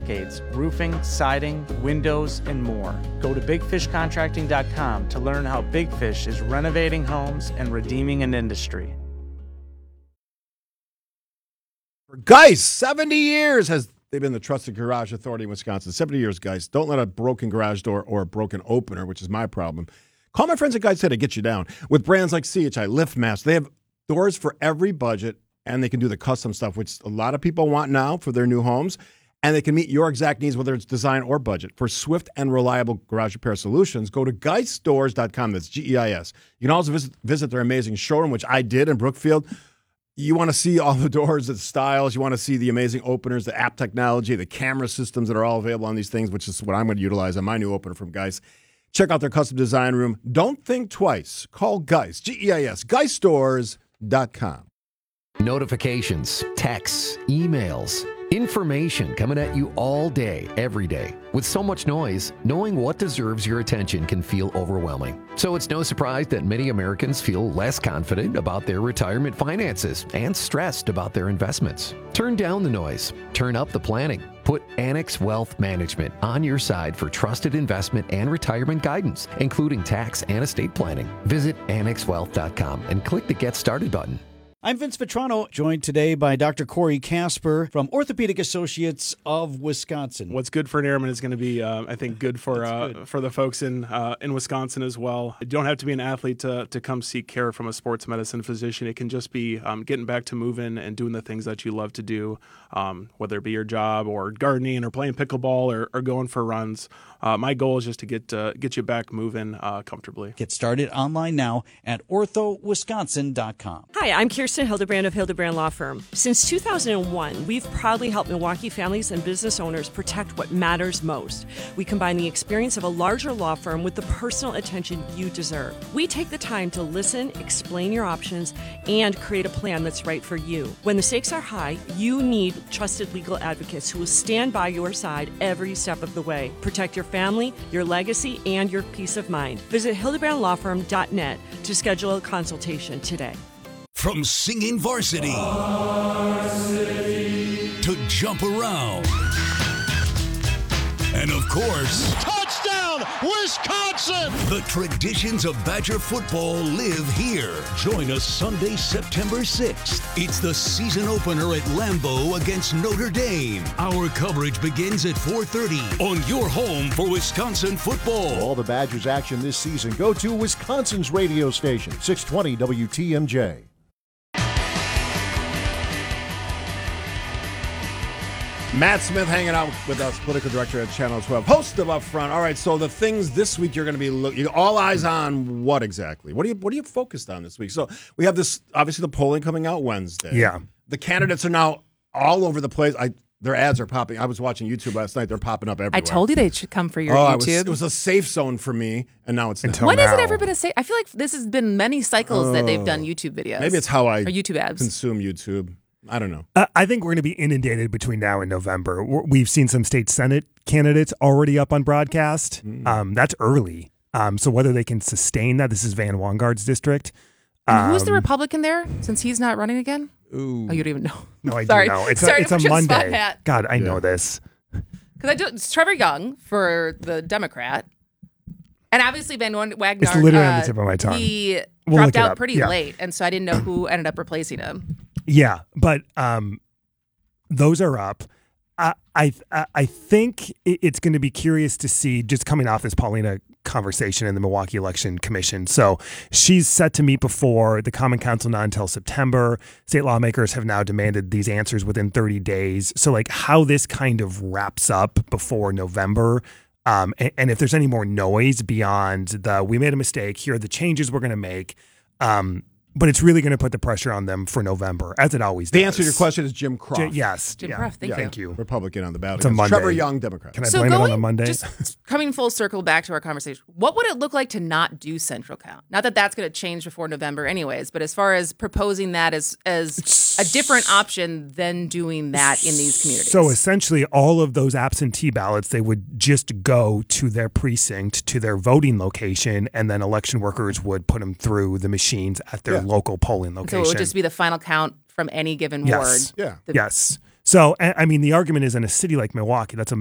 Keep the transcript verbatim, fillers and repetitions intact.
Cascades, roofing, siding, windows, and more. Go to big fish contracting dot com to learn how Big Fish is renovating homes and redeeming an industry. Guys, seventy years has they've been the trusted garage authority in Wisconsin. seventy years, guys. Don't let a broken garage door or a broken opener, which is my problem. Call my friends at Guys Today to get you down. With brands like C H I, LiftMaster, they have doors for every budget, and they can do the custom stuff, which a lot of people want now for their new homes. And they can meet your exact needs, whether it's design or budget. For swift and reliable garage repair solutions, go to geist doors dot com. That's G E I S. You can also visit, visit their amazing showroom, which I did in Brookfield. You want to see all the doors, the styles. You want to see the amazing openers, the app technology, the camera systems that are all available on these things, which is what I'm going to utilize on my new opener from Geist. Check out their custom design room. Don't think twice. Call Geist, G E I S, geist doors dot com. Notifications, texts, emails, information coming at you all day, every day. With so much noise, knowing what deserves your attention can feel overwhelming. So it's no surprise that many Americans feel less confident about their retirement finances and stressed about their investments. Turn down the noise. Turn up the planning. Put Annex Wealth Management on your side for trusted investment and retirement guidance, including tax and estate planning. Visit annex wealth dot com and click the Get Started button. I'm Vince Vetrano, joined today by Doctor Corey Casper from Orthopedic Associates of Wisconsin. What's good for an airman is going to be, uh, I think, good for uh, good. for the folks in uh, in Wisconsin as well. You don't have to be an athlete to to come seek care from a sports medicine physician. It can just be um, getting back to moving and doing the things that you love to do, um, whether it be your job or gardening or playing pickleball or, or going for runs. Uh, my goal is just to get uh, get you back moving uh, comfortably. Get started online now at ortho wisconsin dot com. Hi, I'm Kirsten Hildebrand of Hildebrand Law Firm. Since two thousand one, we've proudly helped Milwaukee families and business owners protect what matters most. We combine the experience of a larger law firm with the personal attention you deserve. We take the time to listen, explain your options, and create a plan that's right for you. When the stakes are high, you need trusted legal advocates who will stand by your side every step of the way. Protect your family, your legacy, and your peace of mind. Visit hildebrand law firm dot net to schedule a consultation today. From singing varsity, varsity to jump around, and of course, touchdown, Wisconsin! The traditions of Badger football live here. Join us Sunday, September sixth. It's the season opener at Lambeau against Notre Dame. Our coverage begins at four thirty on your home for Wisconsin football. For all the Badgers action this season, go to Wisconsin's radio station, six twenty W T M J. Matt Smith hanging out with us, political director at Channel twelve, host of Up Front. All right, so the things this week you're going to be looking, all eyes on what exactly? What are you What are you focused on this week? So we have this, obviously the polling coming out Wednesday. Yeah. The candidates are now all over the place. I Their ads are popping. I was watching YouTube last night. They're popping up everywhere. I told you they should come for your oh, YouTube. It was, it was a safe zone for me, and now it's not. When now. has it ever been a safe? I feel like this has been many cycles oh, that they've done YouTube videos. Maybe it's how I or YouTube ads. consume YouTube. I don't know. Uh, I think we're going to be inundated between now and November. We're, we've seen some state Senate candidates already up on broadcast. Mm. Um, that's early. Um, so whether they can sustain that, this is Van Wangard's district. Um, who's the Um, Republican there, since he's not running again? Ooh. Oh, you don't even know. No, I Sorry. do know. It's Sorry a, it's to a put you on the spot, Monday. Pat. God, I Yeah. know this. Because I do. It's Trevor Young for the Democrat, and obviously Van Wagner. It's literally uh, on the tip of my tongue. He We'll dropped look it out up. pretty Yeah. late, and so I didn't know who ended up replacing him. Yeah, but um, those are up. I I I think it's going to be curious to see, just coming off this Paulina conversation in the Milwaukee Election Commission. So she's set to meet before the Common Council not until September. State lawmakers have now demanded these answers within thirty days. So like how this kind of wraps up before November. Um, and, and if there's any more noise beyond the, we made a mistake, here are the changes we're going to make. Um, But it's really going to put the pressure on them for November, as it always does. The answer to your question is Jim Croft. J- yes. Jim yeah. Croft, thank yeah. you. Thank you. Republican on the ballot. It's a Monday. Trevor Young, Democrat. Can I so blame going, it on a Monday? Just coming full circle back to our conversation, what would it look like to not do central count? Not that that's going to change before November anyways, but as far as proposing that as, as a different option than doing that in these communities. So essentially all of those absentee ballots, they would just go to their precinct, to their voting location, and then election workers would put them through the machines at their Yeah. local polling location. So it would just be the final count from any given Yes. ward. Yeah. The- Yes. So, I I mean, the argument is in a city like Milwaukee, that's a